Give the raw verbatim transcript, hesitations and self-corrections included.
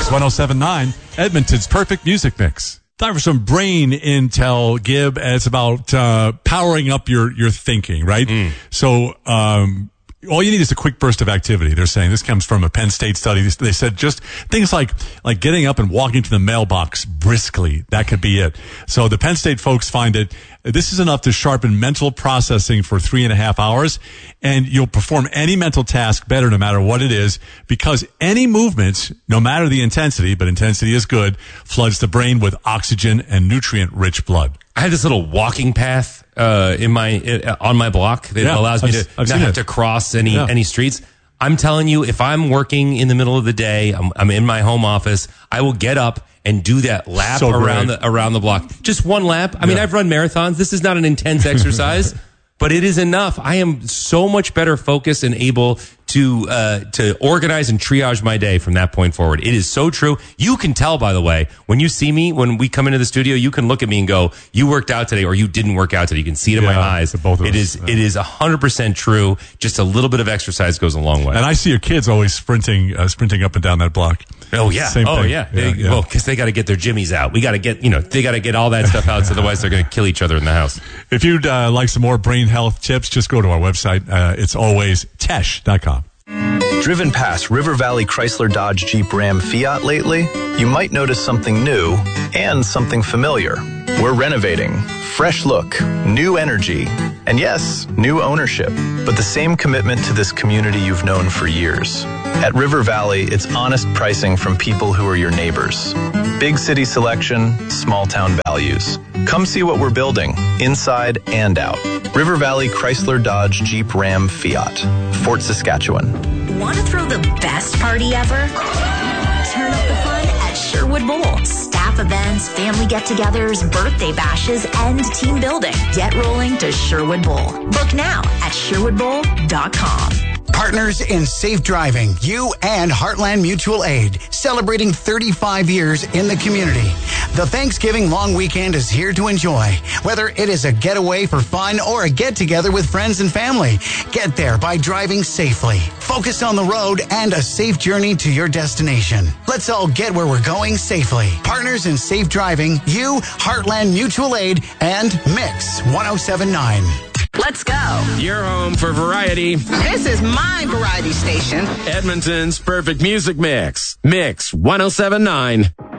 Mix one oh seven point nine, Edmonton's perfect music mix. Time for some brain intel, Gib. And it's about uh, powering up your, your thinking, right? Mm. So um, all you need is a quick burst of activity. They're saying this comes from a Penn State study. They said just things like like getting up and walking to the mailbox briskly. That could be it. So the Penn State folks find that this is enough to sharpen mental processing for three and a half hours, and you'll perform any mental task better no matter what it is, because any movement, no matter the intensity, but intensity is good, floods the brain with oxygen and nutrient-rich blood. I have this little walking path uh, in my uh, on my block that yeah, allows me I've, to I've not have it. to cross any yeah. any streets. I'm telling you, if I'm working in the middle of the day, I'm, I'm in my home office, I will get up and do that lap so around the around the block. Just one lap. I yeah. mean, I've run marathons. This is not an intense exercise, but it is enough. I am so much better focused and able to uh to organize and triage my day from that point forward. It is so true. You can tell, by the way, when you see me, when we come into the studio, you can look at me and go, you worked out today or you didn't work out today. You can see it in yeah, my eyes. Both of it us. is yeah. it is one hundred percent true. Just a little bit of exercise goes a long way. And I see your kids always sprinting uh, sprinting up and down that block. Oh yeah. Same oh thing. yeah. They, yeah, yeah. Well, because they got to get their jimmies out. We got to get, you know, they got to get all that stuff out. So otherwise they're going to kill each other in the house. If you'd uh, like some more brain health tips, just go to our website. Uh, it's always tesh dot com. Driven past River Valley Chrysler Dodge Jeep Ram Fiat lately? You might notice something new and something familiar. We're renovating. Fresh look, new energy, and yes, new ownership, but the same commitment to this community you've known for years. At River Valley, it's honest pricing from people who are your neighbors. Big city selection, small town values. Come see what we're building, inside and out. River Valley Chrysler Dodge Jeep Ram Fiat, Fort Saskatchewan. Want to throw the best party ever? Turn up the fun at Sherwood Bowl. Staff events, family get-togethers, birthday bashes, and team building. Get rolling to Sherwood Bowl. Book now at sherwood bowl dot com. Partners in safe driving, you and Heartland Mutual Aid, celebrating thirty-five years in the community. The Thanksgiving long weekend is here to enjoy, whether it is a getaway for fun or a get-together with friends and family. Get there by driving safely. Focus on the road and a safe journey to your destination. Let's all get where we're going safely. Partners in safe driving, you, Heartland Mutual Aid, and Mix one oh seven point nine. Let's go. Your home for variety. This is my variety station. Edmonton's perfect music mix. Mix one oh seven point nine.